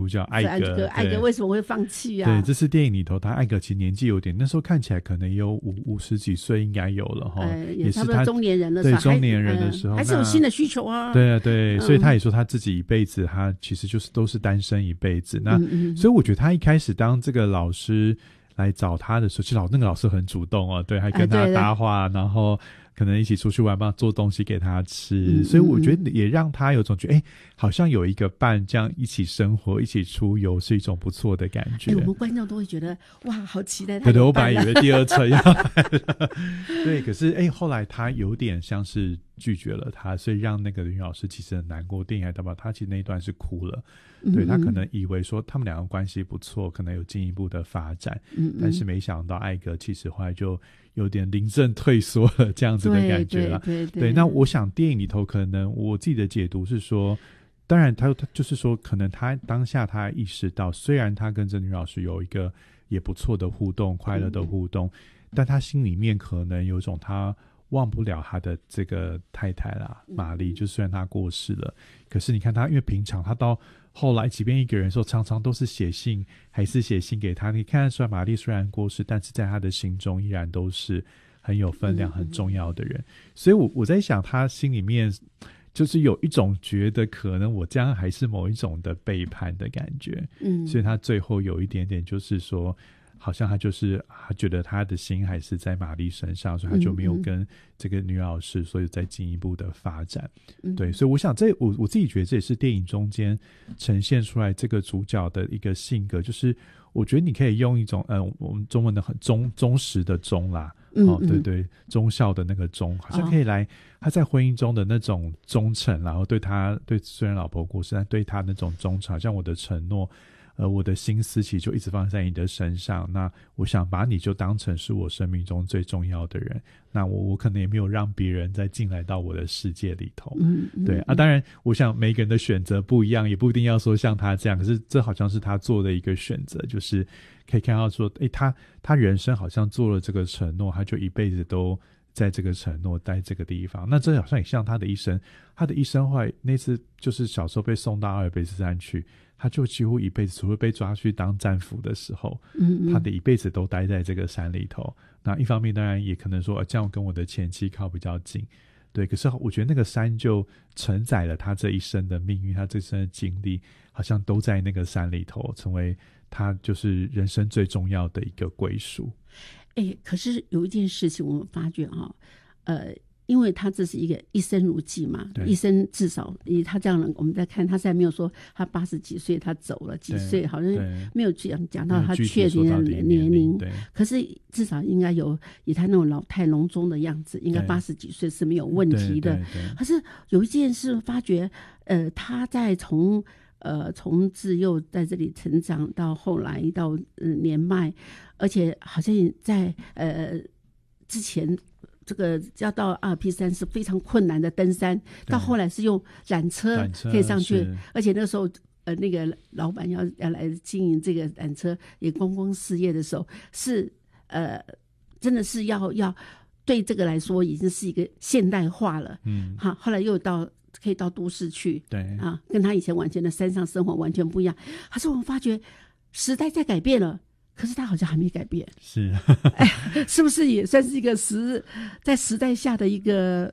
角艾格， 艾格为什么会放弃啊？ 对，这是电影里头他艾格其实年纪有点，那时候看起来可能也有50几岁应该有了也差不多中年人的时候， 对，中年人的时候， 还是有新的需求啊。 对啊，对，所以他也说他自己一辈子他其实就是都是单身一辈子。那所以我觉得他一开始当这个老师来找他的时候，其实那个老师很主动哦，对，还跟他搭话，然后可能一起出去玩吧，做东西给他吃，所以我觉得也让他有种觉得好像有一个伴这样一起生活一起出游是一种不错的感觉。 我们观众都会觉得哇好期待他对，我本来以为第二册要来了对，可是后来他有点像是拒绝了他，所以让那个女老师其实很难过。电影还代表他其实那一段是哭了，对，他可能以为说他们两个关系不错，可能有进一步的发展，但是没想到艾格其实后来就有点临阵退缩了这样子的感觉了。对，那我想电影里头可能我自己的解读是说，当然他就是说可能他当下他意识到，虽然他跟这女老师有一个也不错的互动，快乐的互动，但他心里面可能有种他忘不了他的这个太太啦，玛丽，就虽然他过世了，可是你看他因为平常他到后来即便一个人的时候常常都是写信，还是写信给他，你看得出来玛丽虽然过世，但是在他的心中依然都是很有分量很重要的人。所以我在想他心里面就是有一种觉得可能我这样还是某一种的背叛的感觉，所以他最后有一点点就是说好像他觉得他的心还是在玛丽身上，所以他就没有跟这个女老师所以再进一步的发展。对，所以我想我自己觉得这也是电影中间呈现出来这个主角的一个性格，就是我觉得你可以用一种我们中文的很忠实的忠啦，对对，忠孝的那个忠，好像可以来他在婚姻中的那种忠诚，然后对虽然老婆过世，但对他那种忠诚，好像我的承诺我的心思其实就一直放在你的身上，那我想把你就当成是我生命中最重要的人，那我可能也没有让别人再进来到我的世界里头。对啊，当然我想每个人的选择不一样，也不一定要说像他这样，可是这好像是他做的一个选择，就是可以看到说他人生好像做了这个承诺，他就一辈子都在这个承诺待这个地方。那这好像也像他的一生后来那次就是小时候被送到阿尔卑斯山去，他就几乎一辈子除了被抓去当战俘的时候，他的一辈子都待在这个山里头。那一方面当然也可能说这样跟我的前妻靠比较近，对，可是我觉得那个山就承载了他这一生的命运，他这一生的经历好像都在那个山里头，成为他就是人生最重要的一个归属。 可是有一件事情我们发觉因为他这是一个一生如寄嘛，一生至少以他这样的，我们在看他现在没有说他80几岁他走了几岁，好像没有讲到他确定的年龄，可是至少应该有以他那种老态龙钟的样子，应该80几岁是没有问题的。可是有一件事发觉他在从自幼在这里成长到后来到年迈，而且好像在之前这个要到阿尔卑斯山是非常困难的登山，到后来是用缆车可以上去，而且那时候那个老板要来经营这个缆车也公共事业的时候，是真的是要对这个来说已经是一个现代化了。后来又可以到都市去，对啊，跟他以前完全的山上生活完全不一样。可是我们发觉时代在改变了，可是他好像还没改变，是是不是也算是一个在时代下的一个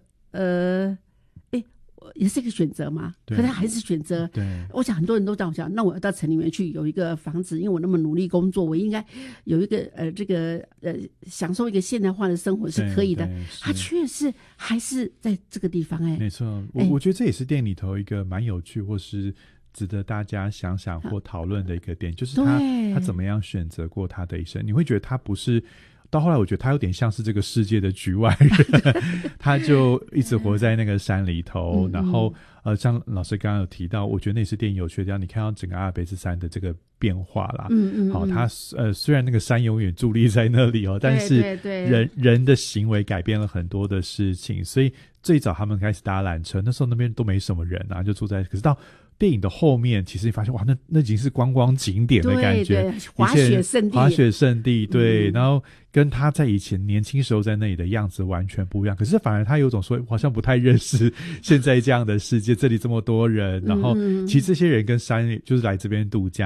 也是一个选择嘛？可他还是选择。对，我想很多人都这样想，那我要到城里面去有一个房子，因为我那么努力工作，我应该有一个享受一个现代化的生活是可以的。他确实还是在这个地方。 没错，我觉得这也是电影里头一个蛮有趣或是值得大家想想或讨论的一个点，就是他怎么样选择过他的一生。你会觉得他不是到后来，我觉得他有点像是这个世界的局外人他就一直活在那个山里头，然后像老师刚刚有提到，我觉得那也是电影有趣的地方，你看到整个阿尔卑斯山的这个变化啦。好，他虽然那个山永远伫立在那里但是人的行为改变了很多的事情，所以最早他们开始搭缆车，那时候那边都没什么人啊，就住在，可是到电影的后面，其实你发现哇，那已经是观光景点的感觉， 对，滑雪圣地， 对，然后跟他在以前年轻时候在那里的样子完全不一样。可是反而他有种说，好像不太认识现在这样的世界，这里这么多人，然后其实这些人跟山就是来这边度假。